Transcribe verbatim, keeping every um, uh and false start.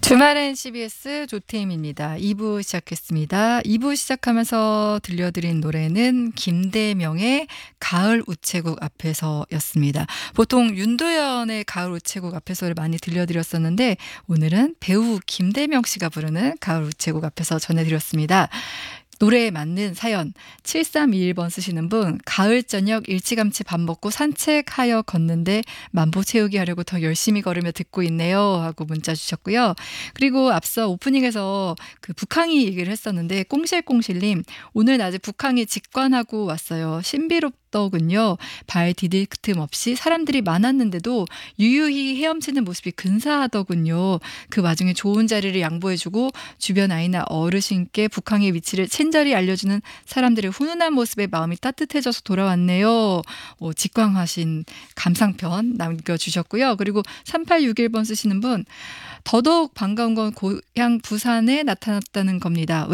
주말엔 씨비에스 조태임입니다. 이 부 시작했습니다. 이 부 시작하면서 들려드린 노래는 김대명의 가을 우체국 앞에서였습니다. 보통 윤도현의 가을 우체국 앞에서를 많이 들려드렸었는데 오늘은 배우 김대명 씨가 부르는 가을 우체국 앞에서 전해드렸습니다. 노래에 맞는 사연 칠삼이일 번 쓰시는 분, 가을 저녁 일찌감치 밥 먹고 산책하여 걷는데 만보 채우기 하려고 더 열심히 걸으며 듣고 있네요 하고 문자 주셨고요. 그리고 앞서 오프닝에서 그 북항이 얘기를 했었는데 꽁실꽁실님, 오늘 낮에 북항에 직관하고 왔어요. 신비롭더군요. 발 디딜 틈 없이 사람들이 많았는데도 유유히 헤엄치는 모습이 근사하더군요. 그 와중에 좋은 자리를 양보해주고 주변 아이나 어르신께 북항의 위치를 친절히 알려주는 사람들의 훈훈한 모습에 마음이 따뜻해져서 돌아왔네요. 어, 직관하신 감상편 남겨주셨고요. 그리고 삼팔육일 번 쓰시는 분, 더더욱 반가운 건 고향 부산에 나타났다는 겁니다.